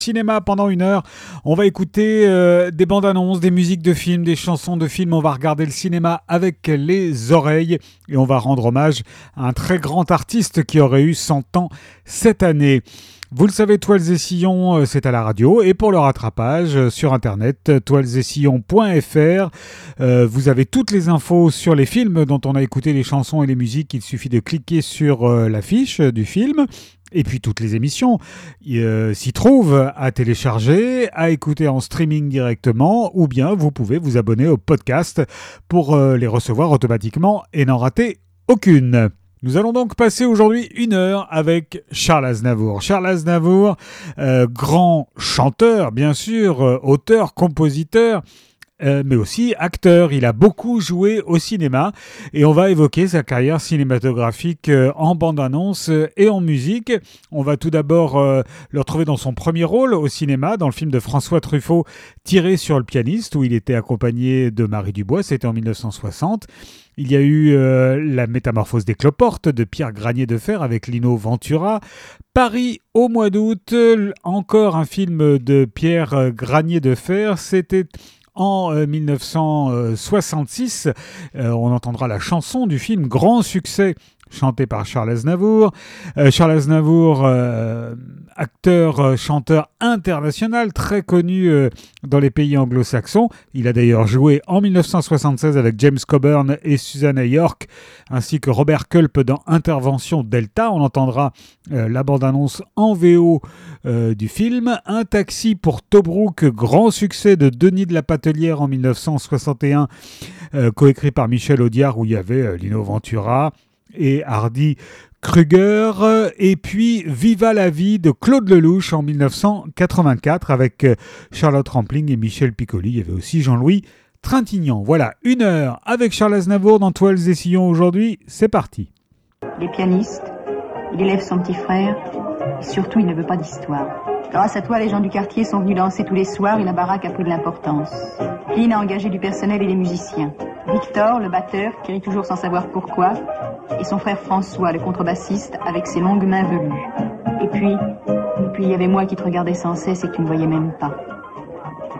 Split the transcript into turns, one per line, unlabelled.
Cinéma pendant 1 heure, on va écouter des bandes annonces, des musiques de films, des chansons de films, on va regarder le cinéma avec les oreilles et on va rendre hommage à un très grand artiste qui aurait eu 100 ans cette année. Vous le savez, Toiles et Sillons, c'est à la radio et pour le rattrapage sur internet, toilesetSillons.fr. Vous avez toutes les infos sur les films dont on a écouté les chansons et les musiques, il suffit de cliquer sur l'affiche du film. Et puis toutes les émissions s'y trouvent à télécharger, à écouter en streaming directement, ou bien vous pouvez vous abonner au podcast pour les recevoir automatiquement et n'en rater aucune. Nous allons donc passer aujourd'hui 1 heure avec Charles Aznavour. Charles Aznavour, grand chanteur bien sûr, auteur, compositeur, mais aussi acteur. Il a beaucoup joué au cinéma et on va évoquer sa carrière cinématographique en bande-annonce et en musique. On va tout d'abord le retrouver dans son premier rôle au cinéma, dans le film de François Truffaut, Tiré sur le pianiste, où il était accompagné de Marie Dubois, c'était en 1960. Il y a eu La métamorphose des cloportes de Pierre Granier de Fer avec Lino Ventura. Paris au mois d'août, encore un film de Pierre Granier de Fer, c'était en 1966, on entendra la chanson du film, grand succès, chanté par Charles Aznavour. Charles Aznavour, acteur, chanteur international, très connu dans les pays anglo-saxons. Il a d'ailleurs joué en 1976 avec James Coburn et Susanna York, ainsi que Robert Culp dans Intervention Delta. On entendra la bande-annonce en VO du film. Un taxi pour Tobruk, grand succès de Denis de la Patelière en 1961, coécrit par Michel Audiard, où il y avait Lino Ventura et Hardy Kruger, et puis Viva la vie de Claude Lelouch en 1984 avec Charlotte Rampling et Michel Piccoli. Il y avait aussi Jean-Louis Trintignant. Voilà, 1 heure avec Charles Aznavour dans Toiles et Sillons aujourd'hui, c'est parti.
Il est pianiste, il élève son petit frère, et surtout il ne veut pas d'histoire. Grâce à toi, les gens du quartier sont venus danser tous les soirs et la baraque a pris de l'importance. Lynn a engagé du personnel et des musiciens. Victor, le batteur, qui rit toujours sans savoir pourquoi, et son frère François, le contrebassiste, avec ses longues mains velues. Et puis, il y avait moi qui te regardais sans cesse et que tu ne voyais même pas.